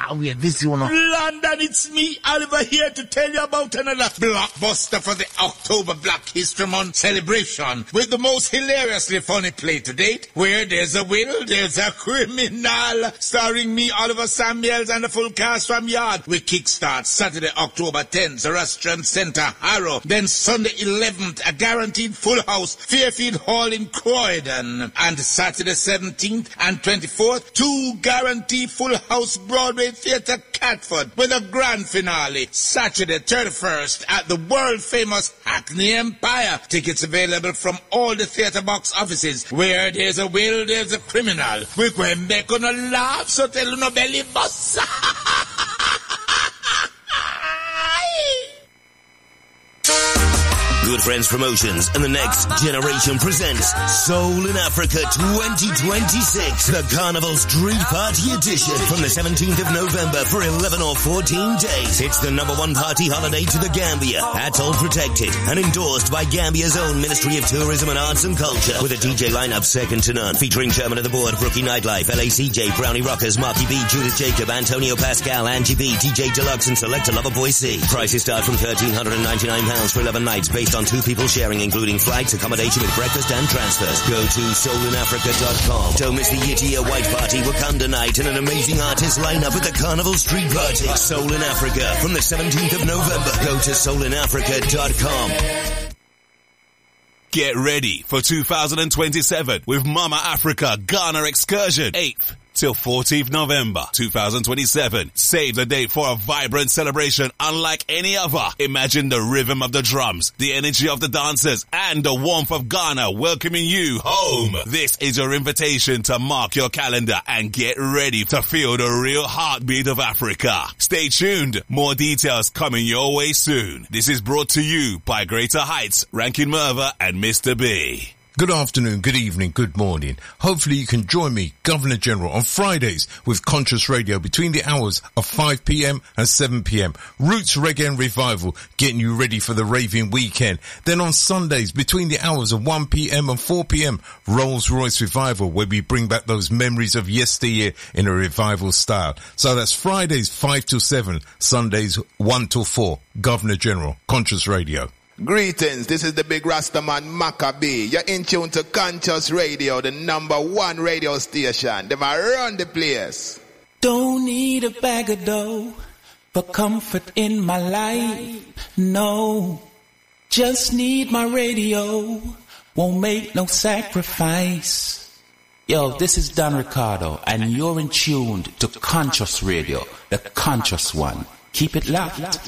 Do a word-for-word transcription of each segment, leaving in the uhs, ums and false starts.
Ah, we this you know. London, it's me, Oliver, here to tell you about another blockbuster for the October Black History Month celebration with the most hilariously funny play to date, where there's a will, there's a criminal, starring me, Oliver Samuels, and the full cast from Yard. We kickstart Saturday, October tenth, Restaurant Center, Harrow. Then Sunday eleventh, a guaranteed full house, Fairfield Hall in Croydon. And Saturday seventeenth and twenty-fourth, two guaranteed full house Broadway Theatre, Catford, with a grand finale Saturday thirty-first at the world famous Hackney Empire. Tickets available from all the theatre box offices. Where there's a will, there's a criminal. We're going back on a laugh, so tell no belly boss. Good Friends Promotions and the Next Generation presents Soul in Africa twenty twenty-six, the Carnival Street Party Edition, from the seventeenth of November for eleven or fourteen days. It's the number one party holiday to the Gambia. Atoll protected and endorsed by Gambia's own Ministry of Tourism and Arts and Culture, with a D J lineup second to none, featuring Chairman of the Board, Brookie Nightlife, L A C J, Brownie Rockers, Marky B, Judith Jacob, Antonio Pascal, Angie B, D J Deluxe, and Selector Loverboy C. Prices start from one thousand three hundred ninety-nine pounds for eleven nights, based on two people sharing, including flights, accommodation with breakfast and transfers. Go to soul in africa dot com. Don't miss the Yitia White Party, Wakanda Night, and an amazing artist lineup at the Carnival Street Party. Soul in Africa from the seventeenth of November. Go to soul in africa dot com. Get ready for two thousand twenty-seven with Mama Africa Ghana Excursion, eighth till fourteenth November two thousand twenty-seven. Save the date for a vibrant celebration unlike any other. Imagine the rhythm of the drums, the energy of the dancers, and the warmth of Ghana welcoming you home. This is your invitation to mark your calendar and get ready to feel the real heartbeat of Africa. Stay tuned. More details coming your way soon. This is brought to you by Greater Heights, Rankin Merva, and Mister B. Good afternoon, good evening, good morning. Hopefully you can join me, Governor General, on Fridays with Conscious Radio between the hours of five p.m. and seven p.m. Roots Reggae and Revival, getting you ready for the raving weekend. Then on Sundays between the hours of one p.m. and four p.m. Rolls Royce Revival, where we bring back those memories of yesteryear in a revival style. So that's Fridays five till seven, Sundays one till four. Governor General, Conscious Radio. Greetings, this is the big Rastaman Maccabee. You're in tune to Conscious Radio, the number one radio station. They've run the place. Don't need a bag of dough for comfort in my life, no. Just need my radio, won't make no sacrifice. Yo, this is Don Ricardo, and you're in tune to Conscious Radio, the conscious one. Keep it locked.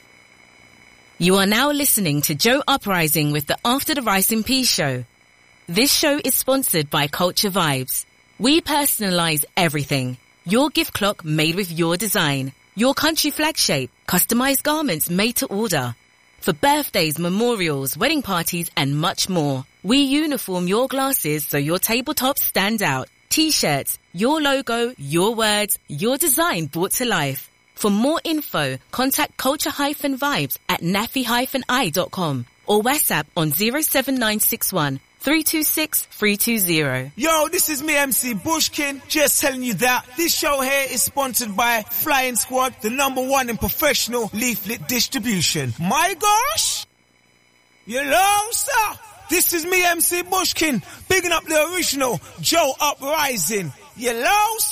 You are now listening to Joe Uprising with the After the Rice and Peas show. This show is sponsored by Culture Vibes. We personalize everything. Your gift clock made with your design. Your country flag shape. Customized garments made to order. For birthdays, memorials, wedding parties, and much more. We uniform your glasses so your tabletops stand out. T-shirts, your logo, your words, your design brought to life. For more info, contact culture-vibes at naffy I dot com or WhatsApp on zero seven nine six one, three two six, three two zero. Yo, this is me, M C Bushkin, just telling you that this show here is sponsored by Flying Squad, the number one in professional leaflet distribution. My gosh! Hello, sir! This is me, M C Bushkin, bigging up the original Joe Uprising. Hello,